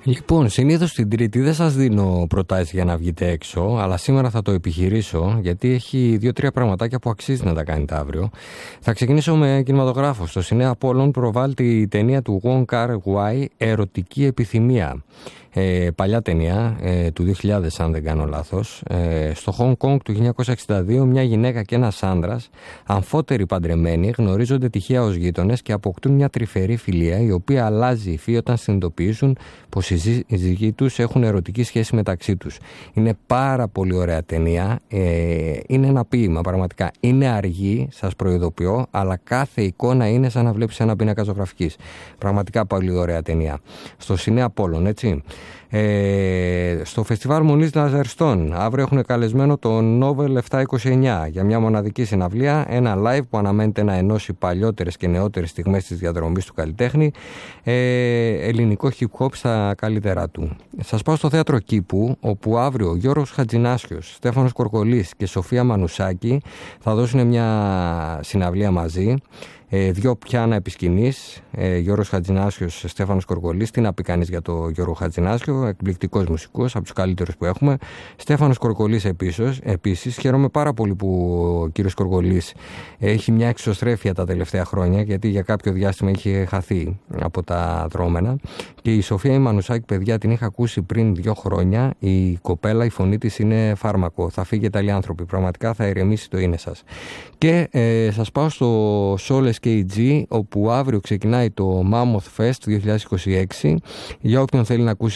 Λοιπόν, συνήθως την Τρίτη δεν σας δίνω προτάσεις για να βγείτε έξω, αλλά σήμερα θα το επιχειρήσω, γιατί έχει 2-3 πραγματάκια που αξίζει να τα κάνετε αύριο. Θα ξεκινήσω με κινηματογράφο. Στο Σινέα Απόλλων προβάλλεται η ταινία του Wong Kar-wai, Ερωτική Επιθυμία. Παλιά ταινία του 2000, αν δεν κάνω λάθος. Στο Χονγκ Κονγκ του 1962 μια γυναίκα και ένας άντρας, αμφότεροι παντρεμένοι, γνωρίζονται τυχαία ως γείτονες και αποκτούν μια τρυφερή φιλία, η οποία αλλάζει υφή όταν συνειδητοποιήσουν πως οι σύζυγοι τους έχουν ερωτική σχέση μεταξύ τους. Είναι πάρα πολύ ωραία ταινία. Είναι ένα ποίημα πραγματικά. Είναι αργή, σας προειδοποιώ, αλλά κάθε εικόνα είναι σαν να βλέπεις ένα πίνακα ζωγραφικής. Πραγματικά πολύ ωραία ταινία. Στο Σινέα Απόλλων, έτσι. Στο Φεστιβάλ Μονής Λαζαριστών αύριο έχουν καλεσμένο το Νόβελ 729 για μια μοναδική συναυλία, ένα live που αναμένεται να ενώσει παλιότερες και νεότερες στιγμές της διαδρομής του καλλιτέχνη, ελληνικό hip hop στα καλύτερά του. Σας πάω στο Θέατρο Κήπου, όπου αύριο ο Γιώργος Χατζηνάσιος, Στέφανος Κορκολής και Σοφία Μανουσάκη θα δώσουν μια συναυλία μαζί. Δυο πιάνα επί σκηνής, Γιώργος Χατζηνάσιος, Στέφανος Κορκολής. Τι να πει κανείς για τον Γιώργο Χατζηνάσιο, εκπληκτικός μουσικός, από τους καλύτερους που έχουμε. Στέφανος Κορκολής επίσης. Χαίρομαι πάρα πολύ που ο κύριος Κορκολής έχει μια εξωστρέφεια τα τελευταία χρόνια, γιατί για κάποιο διάστημα είχε χαθεί από τα δρόμενα. Και η Σοφία Μανουσάκη, παιδιά, την είχα ακούσει πριν 2 χρόνια. Η κοπέλα, η φωνή της είναι φάρμακο. Θα φύγετε άλλοι άνθρωποι. Πραγματικά θα ηρεμήσει το είναι σας. Και σας πάω στο Soles KG, όπου αύριο ξεκινάει το Mammoth Fest 2026. Για όποιον θέλει να ακούσει